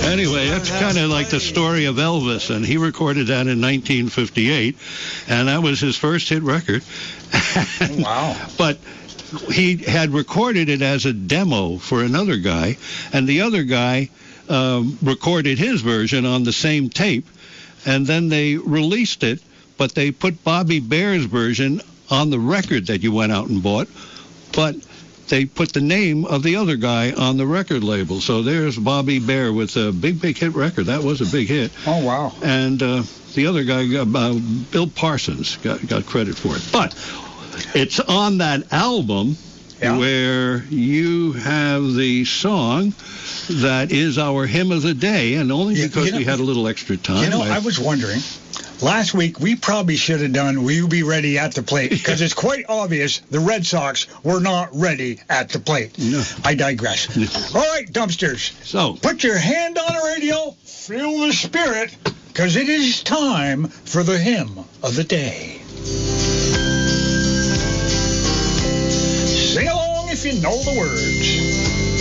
Anyway, that's kind of like the story of Elvis, and he recorded that in 1958, and that was his first hit record. Wow. But he had recorded it as a demo for another guy, and the other guy recorded his version on the same tape, and then they released it, but they put Bobby Bare's version on the record that you went out and bought, but they put the name of the other guy on the record label. So there's Bobby Bare with a big hit record. That was a big hit. Oh, wow. And the other guy, Bill Parsons, got credit for it. But it's on that album where you have the song that is our hymn of the day, and only because we had a little extra time. I was wondering, last week we probably should have done Will You Be Ready at the Plate, because it's quite obvious the Red Sox were not ready at the plate. No. I digress. No. All right, dumpsters. So put your hand on the radio, feel the spirit, because it is time for the hymn of the day. Sing along if you know the words.